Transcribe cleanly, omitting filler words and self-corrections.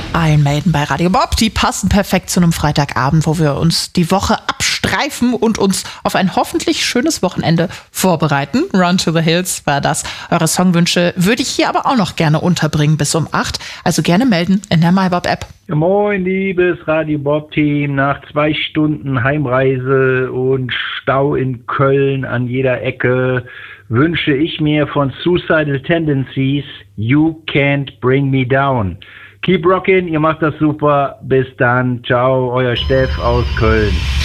Iron Maiden bei Radio Bob. Die passen perfekt zu einem Freitagabend, wo wir uns die Woche abstreifen und uns auf ein hoffentlich schönes Wochenende vorbereiten. Run to the Hills war das. Eure Songwünsche würde ich hier aber auch noch gerne unterbringen bis um 8. Also gerne melden in der MyBob-App. Ja, moin, liebes Radio Bob-Team. Nach 2 Stunden Heimreise und Stau in Köln an jeder Ecke wünsche ich mir von Suicidal Tendencies You Can't Bring Me Down. Keep rockin', ihr macht das super. Bis dann. Ciao, euer Steff aus Köln.